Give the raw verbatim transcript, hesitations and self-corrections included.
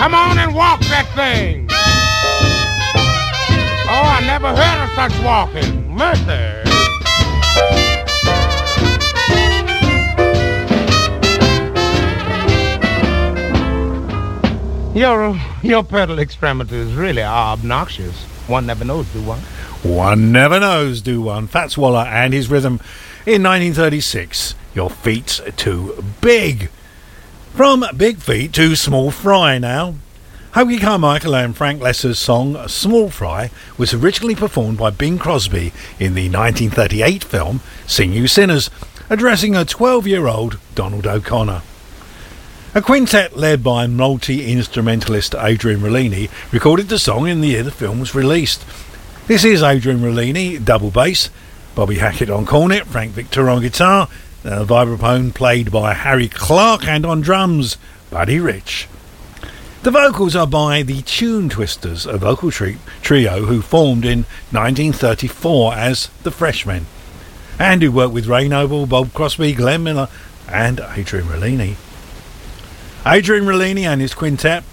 Come on and walk that thing. Oh, I never heard of such walking. Mercy. Your, your pedal extremities really are obnoxious. One never knows, do one? One never knows, do one. Fats Waller and his rhythm in nineteen thirty-six. Your feet's too big. From Big Feet to Small Fry now. Hoagy Carmichael and Frank Lesser's song Small Fry was originally performed by Bing Crosby in the nineteen thirty-eight film Sing You Sinners, addressing a twelve-year-old Donald O'Connor. A quintet led by multi-instrumentalist Adrian Rollini recorded the song in the year the film was released. This is Adrian Rollini, double bass, Bobby Hackett on cornet, Frank Victor on guitar, the vibraphone played by Harry Clark, and on drums, Buddy Rich. The vocals are by the Tune Twisters, a vocal tri- trio who formed in nineteen thirty-four as the Freshmen, and who worked with Ray Noble, Bob Crosby, Glenn Miller, and Adrian Rollini. Adrian Rollini and his quintet